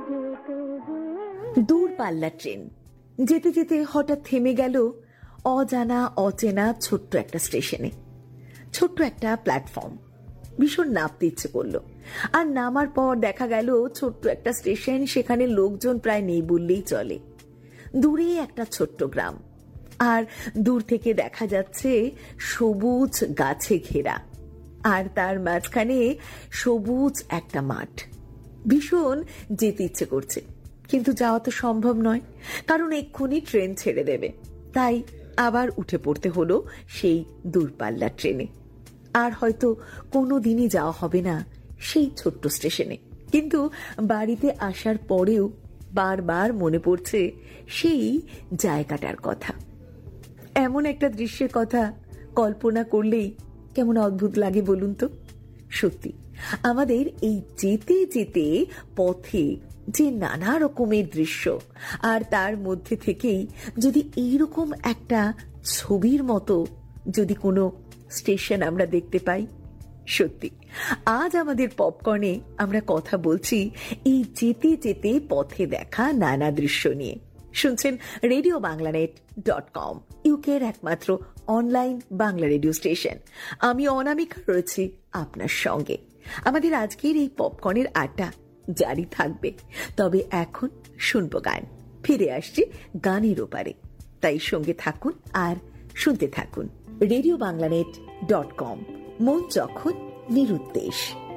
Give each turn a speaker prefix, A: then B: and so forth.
A: দূরপাল্লার ট্রেন যেতে যেতে হঠাৎ থেমে গেল অজানা অচেনা ছোট্ট একটা স্টেশনে। ছোট্ট একটা প্ল্যাটফর্ম, ভীষণ নামতে ইচ্ছে করলো। আর নামার পর দেখা গেল ছোট্ট একটা স্টেশন, সেখানে লোকজন প্রায় নেই বললেই চলে। দূরে একটা ছোট্ট গ্রাম, আর দূর থেকে দেখা যাচ্ছে সবুজ গাছে ঘেরা, আর তার মাঝখানে সবুজ একটা মাঠ। ভীষণ যেতে ইচ্ছে করছে, কিন্তু যাওয়া তো সম্ভব নয়, কারণ এক্ষুনি ট্রেন ছেড়ে দেবে। তাই আবার উঠে পড়তে হলো সেই দূরপাল্লার ট্রেনে। আর হয়তো কোনো দিনই যাওয়া হবে না সেই ছোট্ট স্টেশনে, কিন্তু বাড়িতে আসার পরেও বারবার মনে পড়ছে সেই জায়গাটার কথা। এমন একটা দৃশ্যের কথা কল্পনা করলেই কেমন অদ্ভুত লাগে বলুন তো। সত্যি আমাদের এই যেতে যেতে পথে যে নানা রকমের দৃশ্য, আর তার মধ্যে থেকেই যদি এইরকম একটা ছবির মতো যদি কোনো স্টেশন আমরা দেখতে পাই। সত্যি আজ আমাদের পপকর্নে আমরা কথা বলছি এই যেতে যেতে পথে দেখা নানা দৃশ্য নিয়ে। শুনছেন RadioBanglaNet.com, ইউকের একমাত্র অনলাইন বাংলা রেডিও স্টেশন। আমি অনামিকা রয়েছি আপনার সঙ্গে। আমাদের আজকের এই পপকর্নের আড্ডা জারি থাকবে, তবে এখন শুনবো গান। ফিরে আসছি গানের ওপারে, তাই সঙ্গে থাকুন আর শুনতে থাকুন RadioBanglaNet.com, মন যখন নিরুদ্দেশ।